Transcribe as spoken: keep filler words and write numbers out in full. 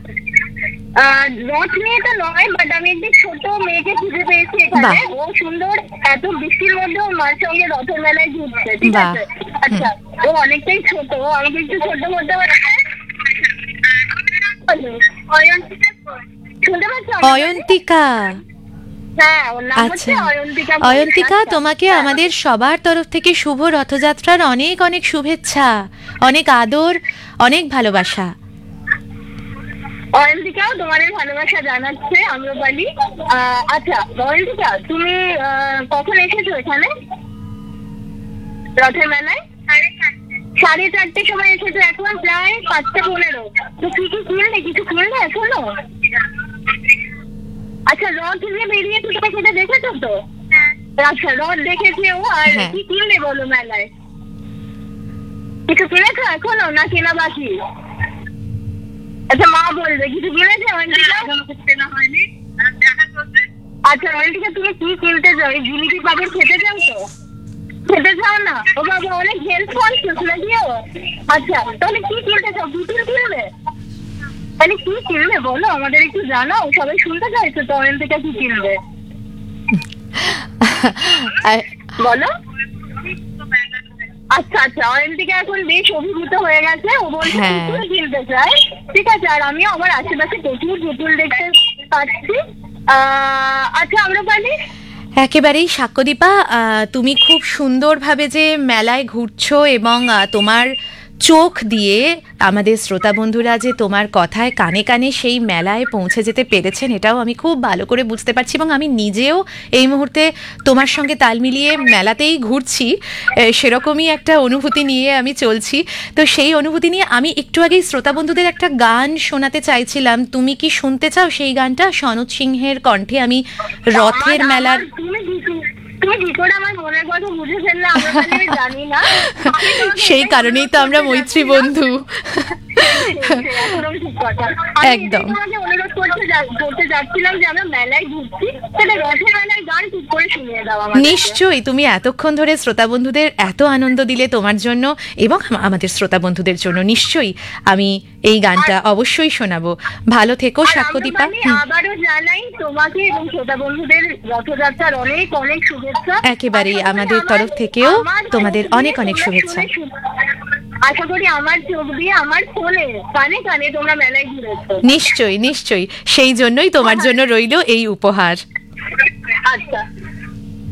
রথ নিয়ে তো নয়, বাট আমি একটি ছোট মেয়েকে খুঁজে পেয়েছি এখানে। ও সুন্দর, এত বৃষ্টির মধ্যে ওর মার সঙ্গে রথের মেলায় ঘুরছে, ঠিক আছে? আচ্ছা, ও অনেকটাই ছোট, আমাকে একটু ছোট করতে পারে? শুনতে পাচ্ছ? অয়ন্তিকা। হ্যাঁ, ওর নাম হচ্ছে আচ্ছা অয়ন্তিকা। অয়ন্তিকা, তোমাকে আমাদের সবার তরফ থেকে শুভ রথযাত্রার অনেক অনেক শুভেচ্ছা, অনেক আদর, অনেক ভালোবাসা। অয়ন্তিকাও তোমাদের ভালোবাসা জানাচ্ছে আম্রপালি। আচ্ছা অয়ন্তিকা, তুমি আহ, কখন এসেছো এখানে রথের মেলায়? সাড়ে চারটের সময় এসেছো, এখন প্রায় পাঁচটা পনেরো। তো কি কি কিনলে? কিছু কিনলে এখনো? আচ্ছা, রথ নিয়ে বেরিয়ে তুমি সেটা দেখেছো তো? আচ্ছা, রথ দেখেছে ও। আর কি কিনলে বলো মেলায়? কিছু কিনেছো এখনো না কেনা বাকি? আচ্ছা, মা বলবে কিছু কিনেছে অয়ন্তিকা? কেনা হয়নি। আচ্ছা অয়ন্তিকা, তুমি কি কিনতে চাও? এই জিলিপি পাকেট খেতে চাও তো? খেতে চাও না? ও বাবা, অনেক হেল্প করছিস নাকিও। আচ্ছা, তাহলে কি কিনতে চাও? পুতুল কিনবে? তাহলে কি কিনবে বলো, আমাদের একটু জানাও, সবাই শুনতে চাইছে তো অয়ন্তিকা কি কিনবে। বলো। আচ্ছা আচ্ছা, অয়ন্তিকা এখন বেশ অভিভূত হয়ে গেছে, ও বলছে পুতুল কিনতে চায়। ঠিক আছে, আর আমিও আমার আশেপাশে প্রচুর পুতুল দেখতে পাচ্ছি। আহ আচ্ছা আম্রপালি, একেবারেই সাক্ষ্যদীপা, তুমি খুব সুন্দরভাবে যে মেলায় ঘুরছো এবং তোমার চোখ দিয়ে আমাদের শ্রোতা বন্ধুরা যে তোমার কথায় কানে কানে সেই মেলায় পৌঁছে যেতে পেরেছেন, এটাও আমি খুব ভালো করে বুঝতে পারছি। এবং আমি নিজেও এই মুহূর্তে তোমার সঙ্গে তাল মিলিয়ে মেলাতেই ঘুরছি, সেরকমই একটা অনুভূতি নিয়ে আমি চলছি। তো সেই অনুভূতি নিয়ে আমি একটু আগেই শ্রোতা বন্ধুদের একটা গান শোনাতে চাইছিলাম। তুমি কি শুনতে চাও সেই গানটা? সনৎ সিংহের কণ্ঠে আমি রথের মেলার। সেই কারণেই তো আমরা মৈত্রী বন্ধু। একদম। অনুরোধ করতে যাচ্ছিলাম যে আমরা মেলায় ঘুরছি, সেটা রথের মেলার গান ঠিক করে শুনিয়ে দাও। নিশ্চয়ই, তুমি এতক্ষণ ধরে শ্রোতা বন্ধুদের এত আনন্দ দিলে, তোমার জন্য এবং আমাদের শ্রোতা বন্ধুদের জন্য নিশ্চয়ই আমি এই গানটা অবশ্যই শোনাবো। ভালো থেকো সাক্ষ্যদীপা। আবারও জানাই তোমাকে এবং শ্রোতা বন্ধুদের রথযাত্রার অনেক অনেক শুভেচ্ছা। একেবারেই আমাদের তরফ থেকেও তোমাদের অনেক অনেক শুভেচ্ছা। আশা করি আমার চোখ দিয়ে, আমার ফোনে কানে কানে তোমরা মেলায় ঘুরেছো। নিশ্চয়ই নিশ্চয়ই, সেই জন্যই তোমার জন্য রইল এই উপহার। আচ্ছা।